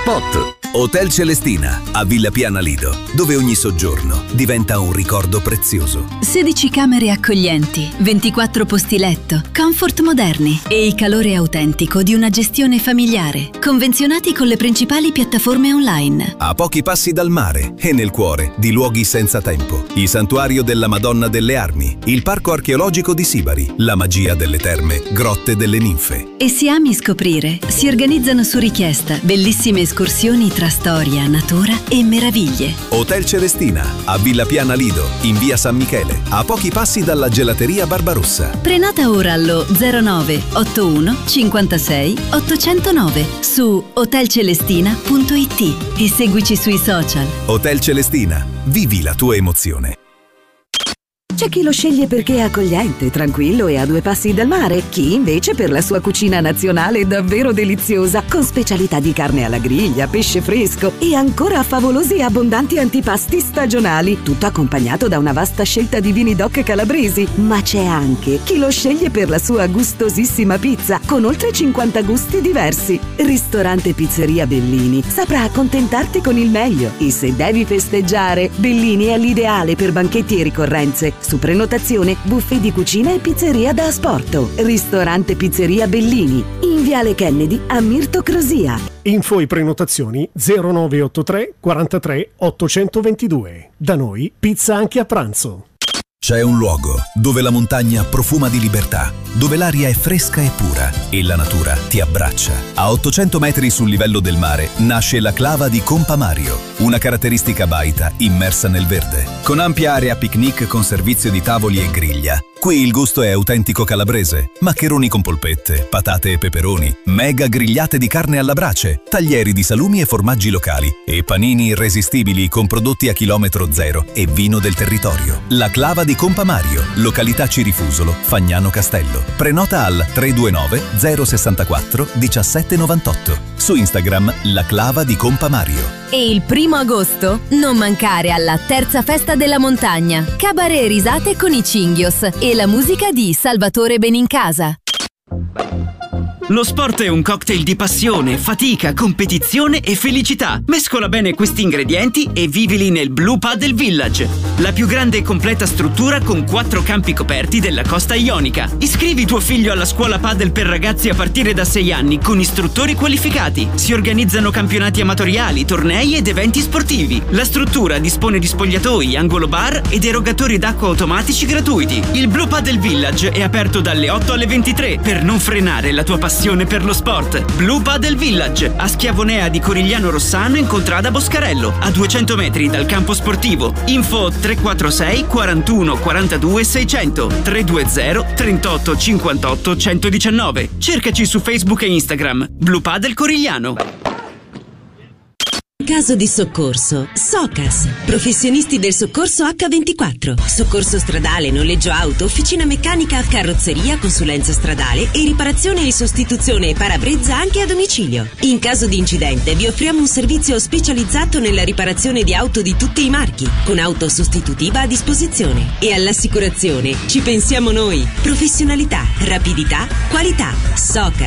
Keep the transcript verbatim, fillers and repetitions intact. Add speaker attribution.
Speaker 1: Spot. Hotel Celestina a Villa Piana Lido, dove ogni soggiorno diventa un ricordo prezioso.
Speaker 2: sedici camere accoglienti, ventiquattro posti letto, comfort moderni e il calore autentico di una gestione familiare, convenzionati con le principali piattaforme online.
Speaker 1: A pochi passi dal mare e nel cuore di luoghi senza tempo. Il santuario della Madonna delle Armi, il parco archeologico di Sibari, la magia delle terme, grotte delle ninfe.
Speaker 2: E se ami scoprire, si organizzano su richiesta bellissime escursioni tra storia, natura e meraviglie.
Speaker 1: Hotel Celestina a Villa Piana Lido, in via San Michele, a pochi passi dalla gelateria Barbarossa.
Speaker 2: Prenota ora allo zero nove otto uno cinquantasei ottocentonove su hotel celestina punto it e seguici sui social.
Speaker 1: Hotel Celestina, vivi la tua emozione.
Speaker 3: C'è chi lo sceglie perché è accogliente, tranquillo e a due passi dal mare, chi invece per la sua cucina nazionale davvero deliziosa, con specialità di carne alla griglia, pesce fresco e ancora favolosi e abbondanti antipasti stagionali, tutto accompagnato da una vasta scelta di vini doc calabresi. Ma c'è anche chi lo sceglie per la sua gustosissima pizza, con oltre cinquanta gusti diversi. Ristorante Pizzeria Bellini saprà accontentarti con il meglio e se devi festeggiare, Bellini è l'ideale per banchetti e ricorrenze. Su prenotazione, buffet di cucina e pizzeria da asporto. Ristorante Pizzeria Bellini, in Viale Kennedy a Mirto Crosia.
Speaker 4: Info e prenotazioni zero nove otto tre quarantatré ottocentoventidue. Da noi, pizza anche a pranzo.
Speaker 1: C'è un luogo dove la montagna profuma di libertà, dove l'aria è fresca e pura e la natura ti abbraccia. A ottocento metri sul livello del mare nasce la Clava di Compamario, una caratteristica baita immersa nel verde. Con ampia area picnic con servizio di tavoli e griglia. Qui il gusto è autentico calabrese, maccheroni con polpette, patate e peperoni, mega grigliate di carne alla brace, taglieri di salumi e formaggi locali e panini irresistibili con prodotti a chilometro zero e vino del territorio. La Clava di Compamario, località Cirifusolo, Fagnano Castello. Prenota al tre due nove zero sei quattro uno sette nove otto. Su Instagram La Clava di Compamario.
Speaker 5: E il primo agosto non mancare alla terza festa della montagna, cabaret risate con i Cinghios e la musica di Salvatore Benincasa.
Speaker 6: Lo sport è un cocktail di passione, fatica, competizione e felicità. Mescola bene questi ingredienti e vivili nel Blue Paddle Village, la più grande e completa struttura con quattro campi coperti della costa ionica. Iscrivi tuo figlio alla scuola paddle per ragazzi a partire da sei anni con istruttori qualificati. Si organizzano campionati amatoriali, tornei ed eventi sportivi. La struttura dispone di spogliatoi, angolo bar ed erogatori d'acqua automatici gratuiti. Il Blue Paddle Village è aperto dalle otto alle ventitré per non frenare la tua passione per lo sport. Blue Paddle Village a Schiavonea di Corigliano Rossano in contrada Boscarello, a duecento metri dal campo sportivo. Info tre quattro sei quarantuno quarantadue seicento tre due zero trentotto cinquantotto centodiciannove. Cercaci su Facebook e Instagram. Blue Paddle Corigliano.
Speaker 7: Caso di soccorso, Socas, professionisti del soccorso acca ventiquattro, soccorso stradale, noleggio auto, officina meccanica, carrozzeria, consulenza stradale e riparazione e sostituzione parabrezza anche a domicilio. In caso di incidente vi offriamo un servizio specializzato nella riparazione di auto di tutti i marchi, con auto sostitutiva a disposizione. E all'assicurazione ci pensiamo noi. Professionalità, rapidità, qualità. Socas.